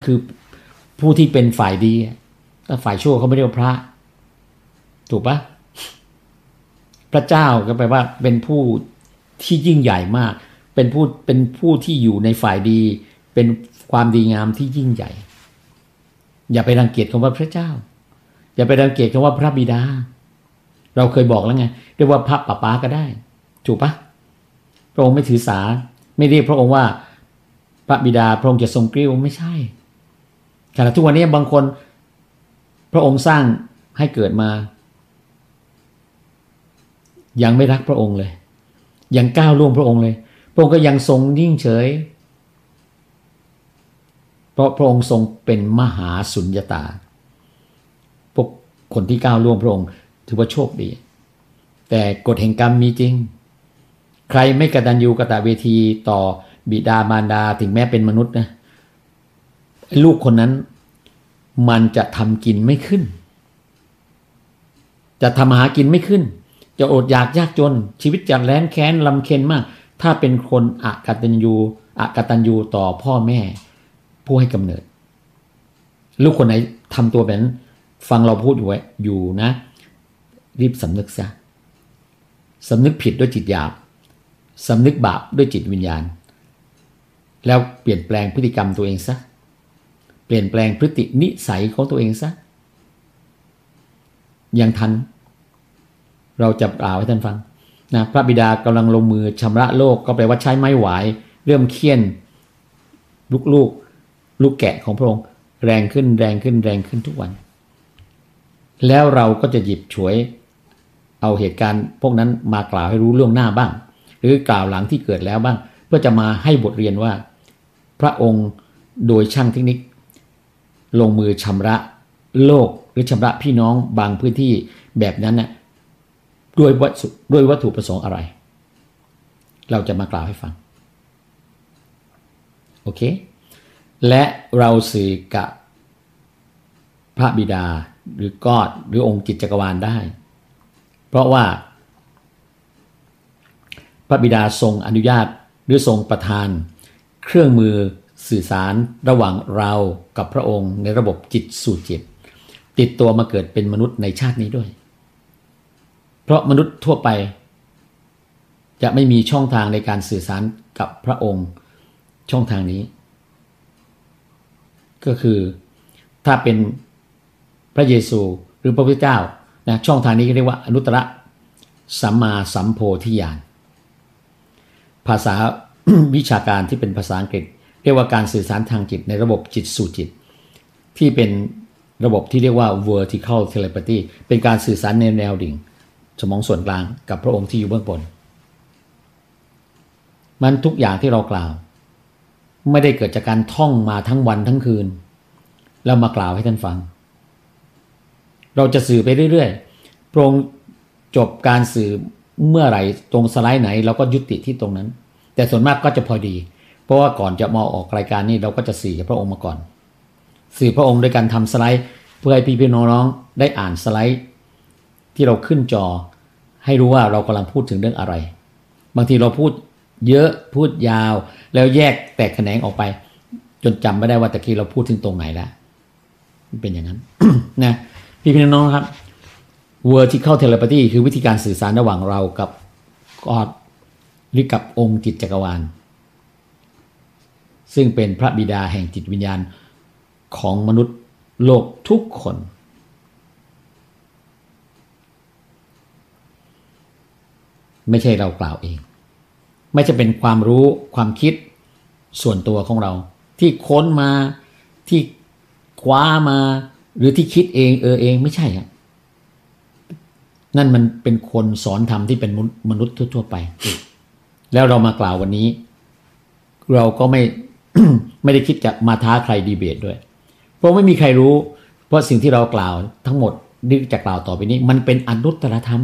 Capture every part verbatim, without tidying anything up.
คือผู้ที่เป็นฝ่ายดีถ้าฝ่ายชั่วเขาไม่เรียกว่าพระถูกปะพระเจ้าก็แปลว่าเป็นผู้ที่ยิ่งใหญ่มากเป็นผู้เป็นผู้ที่อยู่ในฝ่ายดีเป็นความดีงามที่ยิ่งใหญ่อย่าไปรังเกียจคำว่าพระเจ้าอย่าไปรังเกียจคำว่าพระบิดาเราเคยบอกแล้วไงเรียกว่าพระป่าป้าก็ได้ถูกปะพระองค์ไม่ถือสาไม่เรียกพระองค์ว่าพระบิดาพระองค์จะทรงกริ้วไม่ใช่ขณะทุกวันนี้บางคนพระองค์สร้างให้เกิดมายังไม่รักพระองค์เลยยังก้าวล่วงพระองค์เลยพระองค์ก็ยังทรงนิ่งเฉยเพราะพระองค์ทรงเป็นมหาสุญญตาพวกคนที่ก้าวล่วงพระองค์ถือว่าโชคดีแต่กฎแห่งกรรมมีจริงใครไม่กตัญญูกตเวทีต่อบิดามารดาถึงแม้เป็นมนุษย์นะลูกคนนั้นมันจะทำกินไม่ขึ้นจะทำหากินไม่ขึ้นจะอดอยากยากจนชีวิตจะแล้นแค้นลำเค็ญมากถ้าเป็นคนอกตัญญูอกตัญญูต่อพ่อแม่ผู้ให้กำเนิดลูกคนไหนทำตัวแบบนั้นฟังเราพูดอยู่ไว้อยู่นะรีบสำนึกซะสำนึกผิดด้วยจิตหยาบสำนึกบาปด้วยจิตวิญญาณแล้วเปลี่ยนแปลงพฤติกรรมตัวเองซะเปลี่ยนแปลงพฤตินิสัยของตัวเองซะยังทันเราจะกล่าวให้ท่านฟังนะพระบิดากำลังลงมือชำระโลกก็แปลว่าใช้ไม้หวายเริ่มเคี่ยนลูกลูกลูกแกะของพระองค์แรงขึ้นแรงขึ้นแรงขึ้นทุกวันแล้วเราก็จะหยิบฉวยเอาเหตุการณ์พวกนั้นมากล่าวให้รู้ล่วงหน้าบ้างหรือกล่าวหลังที่เกิดแล้วบ้างเพื่อจะมาให้บทเรียนว่าพระองค์โดยช่างเทคนิคลงมือชำระโลกหรือชำระพี่น้องบางพื้นที่แบบนั้นน่ะด้วยวัตถุด้วยวัตถุประสงค์อะไรเราจะมากล่าวให้ฟังโอเคและเราสื่อกับพระบิดาหรือก็อดหรือองค์จิตจักรวาลได้เพราะว่าพระบิดาทรงอนุญาตหรือทรงประทานเครื่องมือสื่อสารระหว่างเรากับพระองค์ในระบบจิตสู่จิตติดตัวมาเกิดเป็นมนุษย์ในชาตินี้ด้วยเพราะมนุษย์ทั่วไปจะไม่มีช่องทางในการสื่อสารกับพระองค์ช่องทางนี้ก็คือถ้าเป็นพระเยซูหรือพระพุทธเจ้านะช่องทางนี้เรียกว่าอนุตตรสัมมาสัมโพธิญาณภาษา วิชาการที่เป็นภาษาอังกฤษเรียกว่าการสื่อสารทางจิตในระบบจิตสู่จิตที่เป็นระบบที่เรียกว่า vertical telepathy เป็นการสื่อสารในแนวดิ่งสมองส่วนกลางกับพระองค์ที่อยู่เบื้องบนมันทุกอย่างที่เรากล่าวไม่ได้เกิดจากการท่องมาทั้งวันทั้งคืนแล้วมากล่าวให้ท่านฟังเราจะสื่อไปเรื่อยๆพระองค์จบการสื่อเมื่อไหร่ตรงสไลด์ไหนเราก็ยุติที่ตรงนั้นแต่ส่วนมากก็จะพอดีเพราะว่าก่อนจะมาออกรายการนี้เราก็จะสื่อกับพระองค์มาก่อนสื่อพระองค์โดยการทำสไลด์เพื่อให้พี่ๆน้องๆได้อ่านสไลด์ที่เราขึ้นจอให้รู้ว่าเรากำลังพูดถึงเรื่องอะไรบางทีเราพูดเยอะพูดยาวแล้วแยกแตกแขนงออกไปจนจำไม่ได้ว่าตะกี้เราพูดถึงตรงไหนแล้วเป็นอย่างนั้น นะพี่ๆน้องๆครับ vertical telepathy คือวิธีการสื่อสารระหว่างเรากับกอดหรือกับองค์จิตจักรวาลซึ่งเป็นพระบิดาแห่งจิตวิญญาณของมนุษย์โลกทุกคนไม่ใช่เรากล่าวเองไม่จะเป็นความรู้ความคิดส่วนตัวของเราที่ค้นมาที่คว้ามาหรือที่คิดเองเออเองไม่ใช่ครับนั่นมันเป็นคนสอนธรรมที่เป็นมนุษย์ทั่วๆไปแล้วเรามากล่าววันนี้เราก็ไม่ ไม่ได้คิดจะมาท้าใครดีเบตด้วยเพราะไม่มีใครรู้เพราะสิ่งที่เรากล่าวทั้งหมดที่จะกล่าวต่อไปนี้มันเป็นอนุตตรธรรม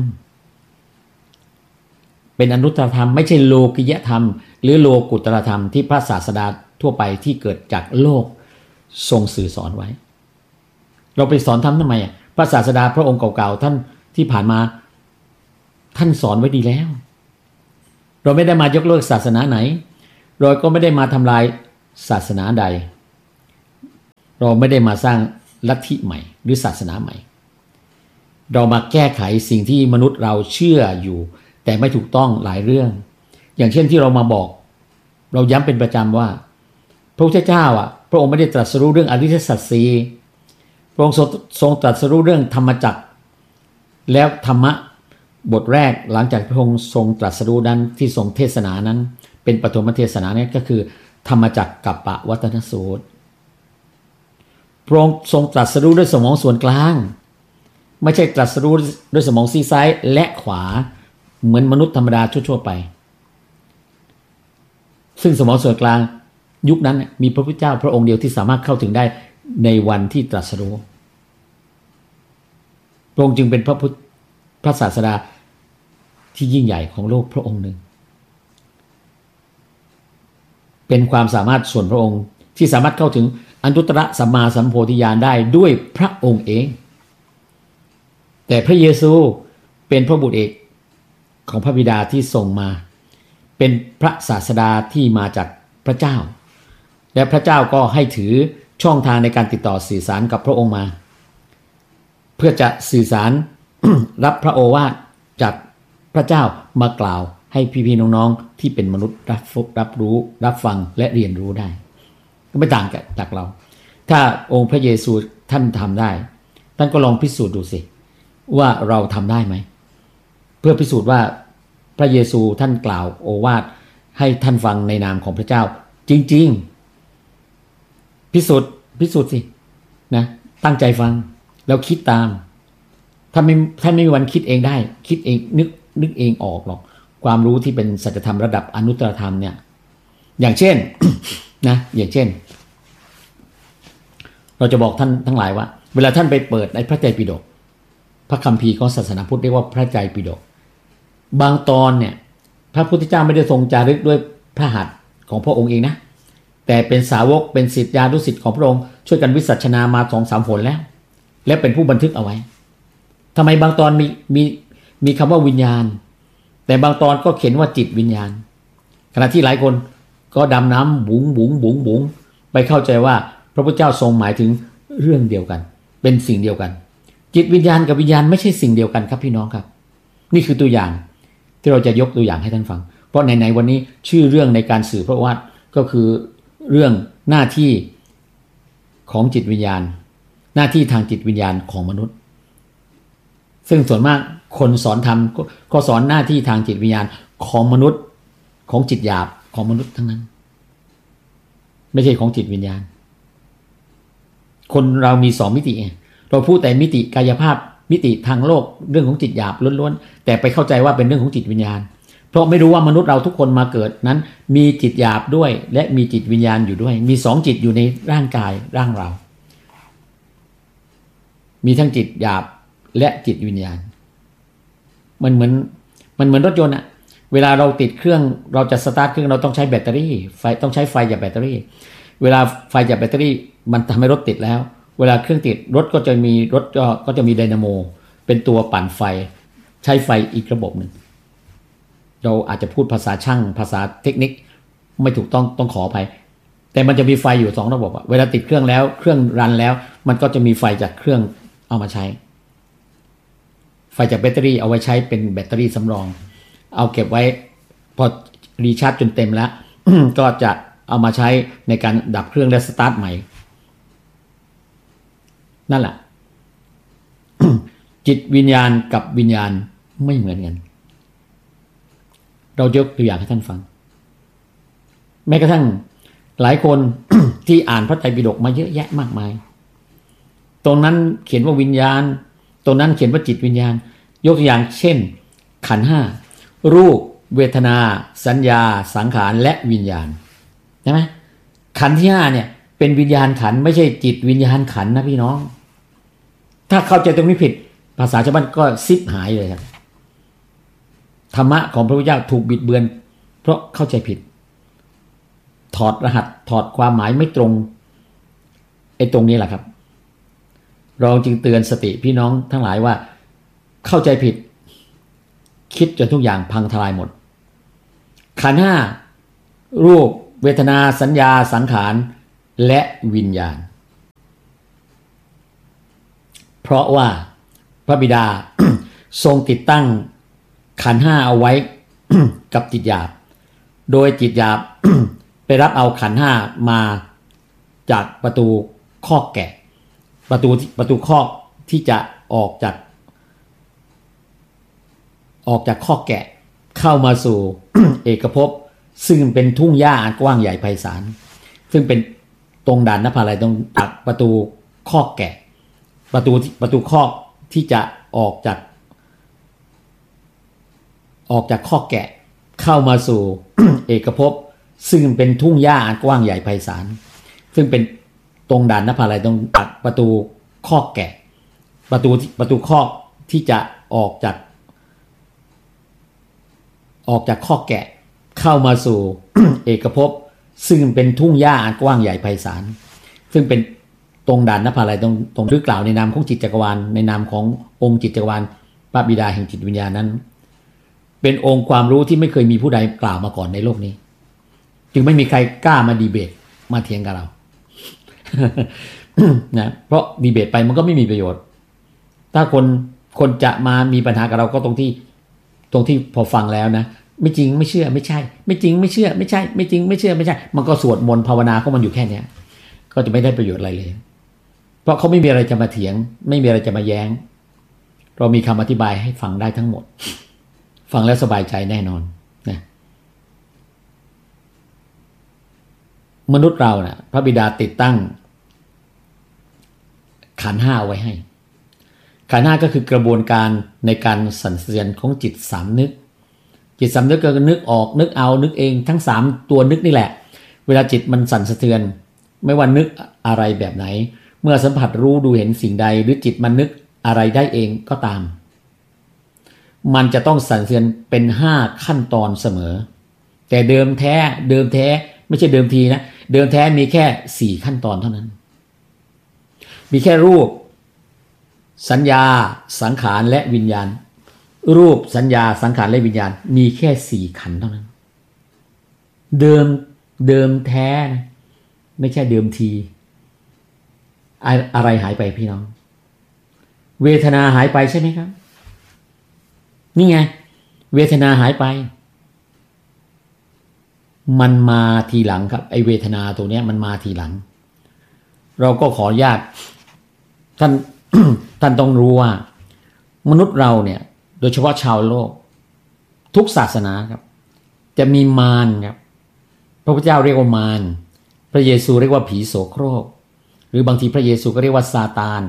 เป็นอนุตตรธรรมไม่ใช่โลกิยธรรมหรือโลกุตตรธรรมที่พระศาสดาทั่วไปที่เกิดจากโลกทรงสื่อสอนไว้เราไปสอนธรรมทำไมอ่ะพระศาสดาพระองค์เก่าๆท่านที่ผ่านมาท่านสอนไว้ดีแล้วเราไม่ได้มายกเลิกศาสนาไหนเราก็ไม่ได้มาทำลายศาสนาใดเราไม่ได้มาสร้างลัทธิใหม่หรือศาสนาใหม่เรามาแก้ไขสิ่งที่มนุษย์เราเชื่ออยู่แต่ไม่ถูกต้องหลายเรื่องอย่างเช่นที่เรามาบอกเราย้ำเป็นประจำว่าพระพุทธเจ้าอ่ะพระองค์ไม่ได้ตรัสรู้เรื่องอริยสัจสี่พระองค์ทรงตรัสรู้เรื่องธรรมจักรแล้วธรรมะบทแรกหลังจากพระองค์ทรงตรัสรู้นั้นที่ทรงเทศนานั้นเป็นปฐมเทศนาเนี่ยก็คือธรรมจักรกัปปวัตนสูตรพระองค์ทรงตรัสรู้ด้วยสมองส่วนกลางไม่ใช่ตรัสรู้ด้วยสมองซีกซ้ายและขวาเหมือนมนุษย์ธรรมดาทั่วๆไปซึ่งสมองส่วนกลางยุคนั้นมีพระพุทธเจ้าพระองค์เดียวที่สามารถเข้าถึงได้ในวันที่ตรัสรู้พระองค์จึงเป็นพระพุทธพระศาสดาที่ยิ่งใหญ่ของโลกพระองค์หนึ่งเป็นความสามารถส่วนพระองค์ที่สามารถเข้าถึงอนุตตรสัมมาสัมโพธิญาณได้ด้วยพระองค์เองแต่พระเยซูเป็นพระบุตรเอกของพระบิดาที่ส่งมาเป็นพระศาสดาที่มาจากพระเจ้าและพระเจ้าก็ให้ถือช่องทางในการติดต่อสื่อสารกับพระองค์มาเพื่อจะสื่อสาร รับพระโอวาทจากพระเจ้ามากล่าวให้พี่ๆน้องๆที่เป็นมนุษย์รับรับรู้รับฟังและเรียนรู้ได้ก็ไม่ต่างจากเราถ้าองค์พระเยซูท่านทำได้ท่านก็ลองพิสูจน์ดูสิว่าเราทำได้ไหมเพื่อพิสูจน์ว่าพระเยซูท่านกล่าวโอวาทให้ท่านฟังในนามของพระเจ้าจริงๆพิสูจน์พิสูจน์สินะตั้งใจฟังแล้วคิดตามท่านไม่ท่านไม่มีวันคิดเองได้คิดเองนึกนึกเองออกหรอกความรู้ที่เป็นสัจธรรมระดับอนุตตรธรรมเนี่ยอย่างเช่น นะอย่างเช่นเราจะบอกท่านทั้งหลายว่าเวลาท่านไปเปิดในพระไตรปิฎกพระคัมภีร์ของศาสนาพุทธเรียกว่าพระไตรปิฎกบางตอนเนี่ยพระพุทธเจ้าไม่ได้ทรงจารึกด้วยพระหัตถ์ของพระองค์เองนะแต่เป็นสาวกเป็นศิษยานุศิษย์ของพระองค์ช่วยกันวิสัชนามาสองสามผลแล้วและเป็นผู้บันทึกเอาไว้ทำไมบางตอนมีมีมีคำว่าวิญญาณแต่บางตอนก็เขียนว่าจิตวิญญาณขณะที่หลายคนก็ดำน้ำบุ๋งบุ๋งบุ๋งบุ๋งไปเข้าใจว่าพระพุทธเจ้าทรงหมายถึงเรื่องเดียวกันเป็นสิ่งเดียวกันจิตวิญญาณกับวิญญาณไม่ใช่สิ่งเดียวกันครับพี่น้องครับนี่คือตัวอย่างที่เราจะยกตัวอย่างให้ท่านฟังเพราะไหนๆวันนี้ชื่อเรื่องในการสื่อพระวจนะก็คือเรื่องหน้าที่ของจิตวิญญาณหน้าที่ทางจิตวิญญาณของมนุษย์ซึ่งส่วนมากคนสอนธรรมก็สอนหน้าที่ทางจิตวิญญาณของมนุษย์ของจิตหยาบของมนุษย์ทั้งนั้นไม่ใช่ของจิตวิญญาณคนเรามีสองมิติเราพูดแต่มิติกายภาพมิติทางโลกเรื่องของจิตหยาบล้วนๆแต่ไปเข้าใจว่าเป็นเรื่องของจิตวิญญาณเพราะไม่รู้ว่ามนุษย์เราทุกคนมาเกิดนั้นมีจิตหยาบด้วยและมีจิตวิญญาณอยู่ด้วยมีสองจิตอยู่ในร่างกายร่างเรามีทั้งจิตหยาบและจิตวิญญาณมันเหมือนมันเหมือนรถยนต์อะเวลาเราติดเครื่องเราจะสตาร์ทเครื่องเราต้องใช้แบตเตอรี่ไฟต้องใช้ไฟจากแบตเตอรี่เวลาไฟจากแบตเตอรี่มันทำให้รถติดแล้วเวลาเครื่องติดรถก็จะมีรถก็ก็จะมีไดนาโมเป็นตัวปั่นไฟใช้ไฟอีกระบบหนึ่งเราอาจจะพูดภาษาช่างภาษาเทคนิคไม่ถูกต้องต้องขออภัยแต่มันจะมีไฟอยู่สองระบบอะเวลาติดเครื่องแล้วเครื่องรันแล้วมันก็จะมีไฟจากเครื่องเอามาใช้ไฟจากแบตเตอรี่เอาไว้ใช้เป็นแบตเตอรี่สำรองเอาเก็บไว้พอรีชาร์จจนเต็มแล้ว ก็จะเอามาใช้ในการดับเครื่องและสตาร์ทใหม่นั่นแหละ จิตวิญญาณกับวิญญาณไม่เหมือนกันเรายกตัวอย่างให้ท่านฟังแม้กระทั่งหลายคน ที่อ่านพระไตรปิฎกมาเยอะแยะมากมายตรงนั้นเขียนว่าวิญญาณตรงนั้นเขียนว่าจิตวิญญาณยกตัวอย่างเช่นขันธ์ห้ารูปเวทนาสัญญาสังขารและวิญญาณใช่ไหมขันธ์ที่ห้าเนี่ยเป็นวิญญาณขันธ์ไม่ใช่จิตวิญญาณขันธ์นะพี่น้องถ้าเข้าใจตรงนี้ผิดภาษาชาวบ้านก็ซิบหายเลยครับธรรมะของพระพุทธเจ้าถูกบิดเบือนเพราะเข้าใจผิดถอดรหัสถอดความหมายไม่ตรงไอ้ตรงนี้แหละครับเราจึงเตือนสติพี่น้องทั้งหลายว่าเข้าใจผิดคิดจนทุกอย่างพังทลายหมดขันธ์ห้ารูปเวทนาสัญญาสังขารและวิญญาณเพราะว่าพระบิดา ทรงติดตั้งขันธ์ห้าเอาไว้ กับจิตหยาบโดยจิตหยาบ ไปรับเอาขันธ์ห้ามาจากประตูคอกแกะประตูประตูคอกที่จะออกจากออกจากคอกแกะเข้ามาสู่ เอกภพซึ่งเป็นทุ่งหญ้าอันกว้างใหญ่ไพศาลซึ่งเป็นตรงด่านนภาลัยตรงจากประตูคอกแกะประตูประตูคอกที่จะออกจากออกจากคอกแกะเข้ามาสู่ เอกภพซึ่งเป็นทุ่งหญ้าอันกว้างใหญ่ไพศาลซึ่งเป็นตรงด่านนภาลัยตรงจากประตูคอกแกะประตูประตูคอกที่จะออกจากออกจากคอกแกะเข้ามาสู่ เอกภพซึ่งเป็นทุ่งหญ้าอันกว้างใหญ่ไพศาลซึ่งเป็นตรงด่านนภาลัยตรงตรงหรือกล่าวในนามของจิตจักรวาลในนามขององค์จิตจักรวาลพระบิดาแห่งจิตวิญญาณนั้นเป็นองค์ความรู้ที่ไม่เคยมีผู้ใดกล่าวมาก่อนในโลกนี้จึงไม่มีใครกล้ามาดีเบตมาเถียงกับเรา นะเพราะดีเบตไปมันก็ไม่มีประโยชน์ถ้าคนคนจะมามีปัญหากับเราก็ตรงที่ตรงที่พอฟังแล้วนะไม่จริงไม่เชื่อไม่ใช่ไม่จริงไม่เชื่อไม่ใช่ไม่จริงไม่เชื่อไม่ใช่มันก็สวดมนต์ภาวนาของมันอยู่แค่นี้ก็จะไม่ได้ประโยชน์อะไรเลยเพราะเขาไม่มีอะไรจะมาเถียงไม่มีอะไรจะมาแย้งเรามีคำอธิบายให้ฟังได้ทั้งหมดฟังแล้วสบายใจแน่นอนนะมนุษย์เรานะพระบิดาติดตั้งขันธ์ห้าไว้ให้ขันธ์ห้าก็คือกระบวนการในการสั่นสะเทือนของจิตสามนึกจิตสามนึกก็นึกออกนึกเอานึกเองทั้งสามตัวนึกนี่แหละเวลาจิตมันสั่นสะเทือนไม่ว่านึกอะไรแบบไหนเมื่อสัมผัสรู้ดูเห็นสิ่งใดหรือจิตมันนึกอะไรได้เองก็ตามมันจะต้องสั่นสะเทือนเป็นห้าขั้นตอนเสมอแต่เดิมแท้เดิมแท้ไม่ใช่เดิมทีนะเดิมแท้มีแค่สี่ขั้นตอนเท่านั้นมีแค่รูปสัญญาสังขารและวิญญาณรูปสัญญาสังขารและวิญญาณมีแค่สี่ขันธ์เท่านั้นเดิมเดิมแท้นะไม่ใช่เดิมทีอะไรหายไปพี่น้องเวทนาหายไปใช่ไหมครับนี่ไงเวทนาหายไปมันมาทีหลังครับไอเวทนาตัวเนี้ยมันมาทีหลังเราก็ขออนุญาตท่าน ท่านต้องรู้ว่ามนุษย์เราเนี่ยโดยเฉพาะชาวโลกทุกศาสนาครับจะมีมารครับพระพุทธเจ้าเรียกว่ามารพระเยซูเรียกว่าผีโสโครกหรือบางทีพระเยซูก็เรียกว่าซาตาน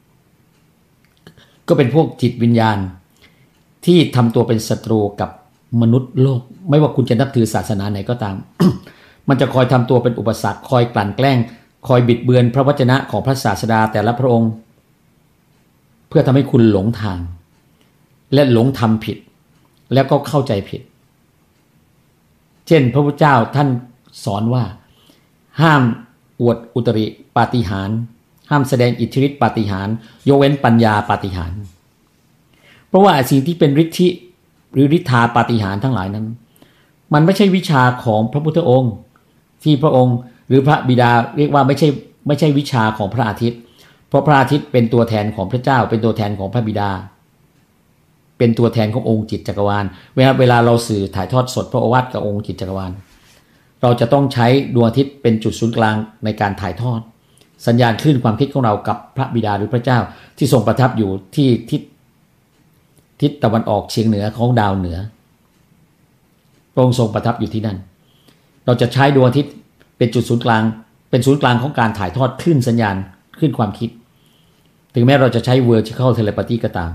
ก็เป็นพวกจิตวิญญาณที่ทำตัวเป็นศัตรูกับมนุษย์โลกไม่ว่าคุณจะนับถือศาสนาไหนก็ตาม มันจะคอยทำตัวเป็นอุปสรรคคอยกลั่นแกล้งคอยบิดเบือนพระวจนะของพระศาสดาแต่ละพระองค์เพื่อทำให้คุณหลงทางและหลงทำผิดแล้วก็เข้าใจผิดเช่นพระพุทธเจ้าท่านสอนว่าห้ามอวดอุตริปาฏิหาริย์ห้ามแสดงอิทธิฤทธิปาฏิหาริย์ยกเว้นปัญญาปาฏิหาริย์เพราะว่าสิ่งที่เป็นฤทธิหรือฤทธาปาฏิหาริย์ทั้งหลายนั้นมันไม่ใช่วิชาของพระพุทธองค์ที่พระองค์หรือพระบิดาเรียกว่าไม่ใช่ไม่ใช่วิชาของพระอาทิตย์เพราะพระอาทิตย์เป็นตัวแทนของพระเจ้าเป็นตัวแทนของพระบิดาเป็นตัวแทนขององค์จิตจักรวาลเวลาเวลาเราสื่อถ่ายทอดสดพระโอวาทกับองค์จิตจักรวาลเราจะต้องใช้ดวงอาทิตย์เป็นจุดศูนย์กลางในการถ่ายทอดสัญญาณคลื่นความคิดของเรากับพระบิดาหรือพระเจ้าที่ทรงประทับอยู่ที่ทิศทิศตะวันออกเฉียงเหนือของดาวเหนือพระองค์ทรงประทับอยู่ที่นั่นเราจะใช้ดวงอาทิตย์เป็นจุดศูนย์กลางเป็นศูนย์กลางของการถ่ายทอดคลื่นสัญญาณคลื่นความคิดถึงแม้เราจะใช้ vertical telepathy ก็ตาม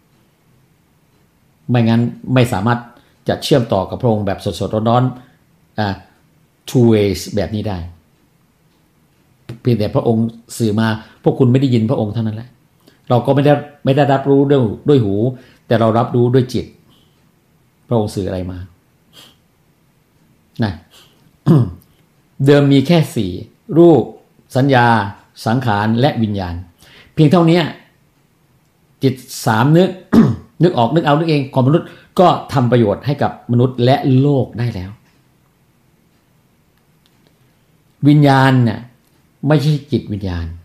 ไม่งั้นไม่สามารถจะเชื่อมต่อกับพระองค์แบบสดๆร้อนๆอ่า two ways แบบนี้ได้เพียงแต่พระองค์สื่อมาพวกคุณไม่ได้ยินพระองค์เท่านั้นแหละเราก็ไม่ได้ไม่ได้รับรู้ด้วยด้วยหูแต่เรารับรู้ด้วยจิตพระองค์สื่ออะไรมานะ เดิมมีแค่สี่รูปสัญญาสังขารและวิญญาณเพียงเท่านี้จิตสามนึก นึกออกนึกเอานึกเองของมนุษย์ก็ทำประโยชน์ให้กับมนุษย์และโลกได้แล้ววิญญาณเนี่ยไม่ใช่จิตวิญญาณ